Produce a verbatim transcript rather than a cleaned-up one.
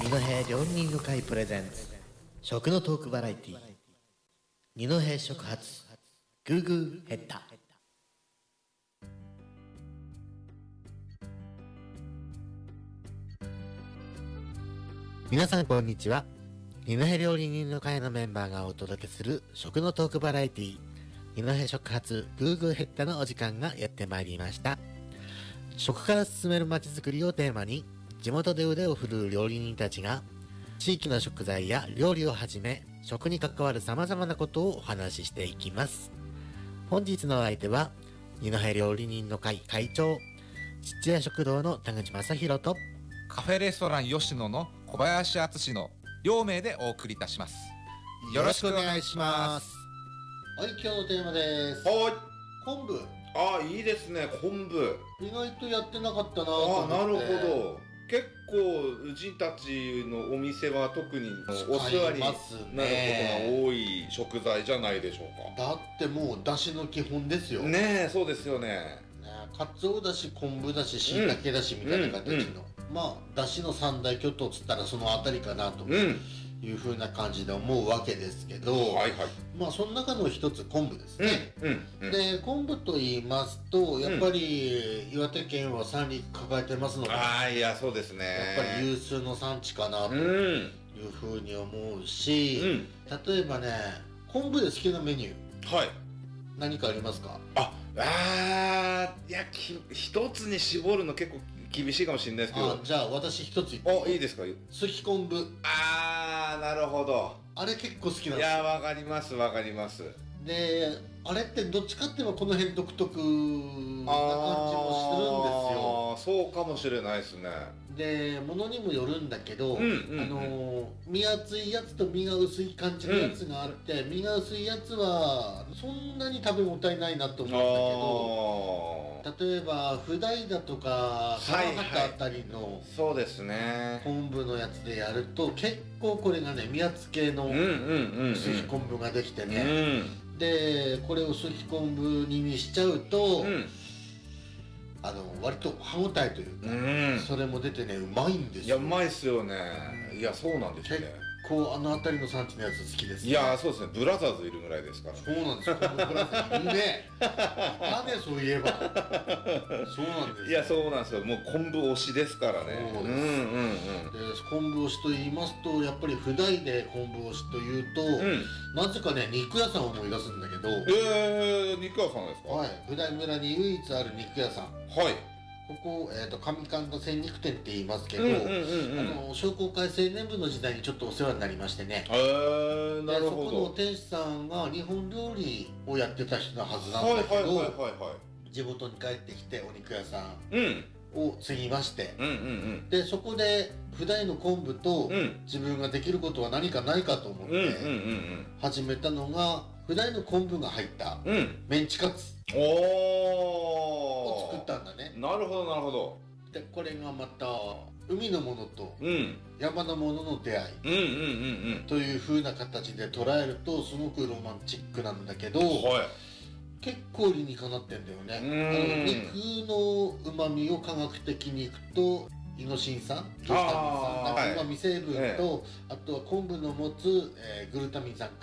二戸料理人の会プレゼンツ食のトークバラエティ二戸食発グーグーヘッダ。皆さんこんにちは。二戸料理人の会のメンバーがお届けする食のトークバラエティ二戸食発グーグーヘッダのお時間がやってまいりました。食から進めるまちづくりをテーマに、地元で腕を振るう料理人たちが地域の食材や料理をはじめ食に関わる様々なことをお話ししていきます。本日の相手は二戸料理人の会会長、土屋食堂の田口正弘とカフェレストラン吉野の小林敦の両名でお送りいたします。 よろしくお願いします。はい、今日のテーマです。 はい。 昆布。 ああ、いいですね、昆布。 意外とやってなかったなと思って。 ああ、なるほど。結構うちたちのお店は特にお世話になることが多い食材じゃないでしょうか。 だってもう出汁の基本ですよねえ、そうですよね。 かつおだし、昆布だし、しいたけだしみたいな形の、うんうん、まあだしの三大巨頭っつったらそのあたりかなというふうな感じで思うわけですけど、うん、はいはい、まあその中の一つ昆布ですね、うんうんうん、で昆布と言いますとやっぱり岩手県は三陸抱えてますので、 ああ、いやそうですね、 やっぱり有数の産地かなというふうに思うし、うん、例えばね、昆布で好きなメニュー、はい、何かありますか？ ああー、いや、き一つに絞るの結構厳しいかもしれないですけど、 あ、じゃあ私一つ言っていい？ お、いいですか？ すき昆布。 あー、なるほど。 あれ結構好きなんですよ。 いや、わかりますわかります。 で、あれってどっちかって言えばこの辺独特な感じもするんですよ。 あー、そうかもしれないですね。 で、ものにもよるんだけど、うんうんうん、あの身厚いやつと身が薄い感じのやつがあって、うん、身が薄いやつはそんなに食べ応えないなと思うんだけど、例えば普代だとか川畑あたりのそうですね、 昆布のやつでやると結構これがね、身厚系のすき昆布ができてね、うん、でこれをすき昆布煮にしちゃうと、うん、あの割と歯応えというか、うん、それも出てね、うまいんですよ。 いや、うまいっすよね。いや、そうなんですよね。 結構あの辺りの産地のやつ好きですね。 いや、そうですね、ブラザーズいるぐらいですから、ね、 そうなんですよ、このブラザーズいるね。だね、そういえば。そうなんですよ。 いや、そうなんですよ、もう昆布推しですからね。 そうです。うんうんうん。で、昆布推しと言いますと、やっぱり普代で昆布推しというと、うん、なぜかね、肉屋さんを思い出すんだけど。 えー、肉屋さんですか？ はい、普代村に唯一ある肉屋さん。はい。ここ、えーと、上神田精肉店って言いますけど、商工会青年部の時代にちょっとお世話になりましてね、えー、なるほど。でそこの店主さんが日本料理をやってた人のはずなんだけど、地元に帰ってきてお肉屋さんを継ぎまして、うんうんうん、でそこで普代の昆布と自分ができることは何かないかと思って始めたのが普代の昆布が入ったメンチカツを作ったんだね。 なるほどなるほど。 でこれがまた海のものと山のものの出会いという風な形で捉えるとすごくロマンチックなんだけど、はい、結構理にかなってんだよね。あの肉のうまみを科学的にいくとイノシン酸、ギスタミン酸、うまみ成分と、はい、あとは昆布の持つ、えー、グルタミン酸